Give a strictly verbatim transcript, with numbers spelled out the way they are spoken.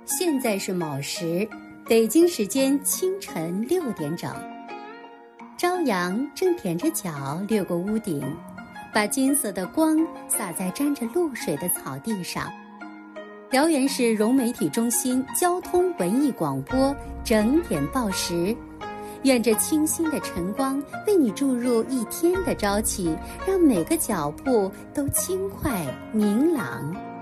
现在是卯时，北京时间清晨六点整。朝阳正踮着脚掠过屋顶，把金色的光洒在沾着露水的草地上。辽源市融媒体中心交通文艺广播整点报时，愿这清新的晨光为你注入一天的朝气，让每个脚步都轻快明朗。